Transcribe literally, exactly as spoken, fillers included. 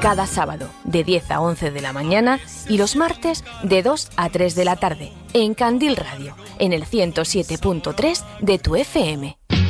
Cada sábado de diez a once de la mañana y los martes de dos a tres de la tarde en Candil Radio, en el ciento siete punto tres de tu F M.